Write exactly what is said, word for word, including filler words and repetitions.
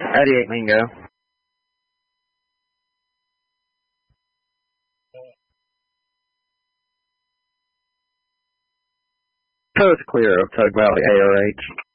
eighty-eight Mingo. Coast clear of Tug Valley A R H.